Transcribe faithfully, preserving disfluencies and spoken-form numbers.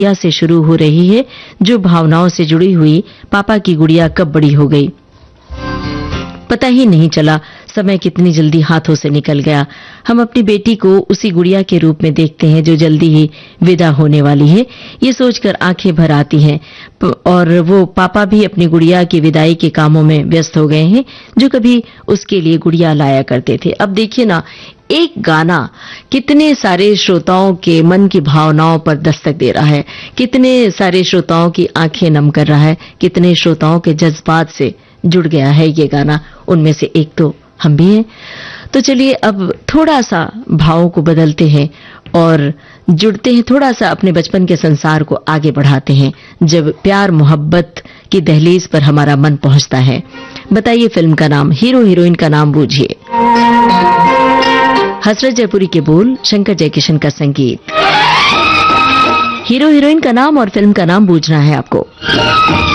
या से शुरू हो रही है, जो भावनाओं से जुड़ी हुई पापा की गुड़िया कब बड़ी हो गई। पता ही नहीं चला समय कितनी जल्दी हाथों से निकल गया। हम अपनी बेटी को उसी गुड़िया के रूप में देखते हैं जो जल्दी ही विदा होने वाली है। ये सोचकर आंखें भर आती हैं और वो पापा भी अपनी गुड़िया की विदाई के कामों में व्यस्त हो गए हैं जो कभी उसके लिए गुड़िया लाया करते थे। अब देखिए ना, एक गाना कितने सारे श्रोताओं के मन की भावनाओं पर दस्तक दे रहा है, कितने सारे श्रोताओं की आंखें नम कर रहा है, कितने श्रोताओं के जज्बात से जुड़ गया है ये गाना। उनमें से एक तो हम भी हैं। तो चलिए अब थोड़ा सा भावों को बदलते हैं और जुड़ते हैं, थोड़ा सा अपने बचपन के संसार को आगे बढ़ाते हैं जब प्यार मोहब्बत की दहलीज पर हमारा मन पहुंचता है। बताइए फिल्म का नाम, हीरो हीरोइन का नाम बूझिए। हसरत जयपुरी के बोल, शंकर जयकिशन का संगीत। हीरो हीरोइन का नाम और फिल्म का नाम बूझना है आपको।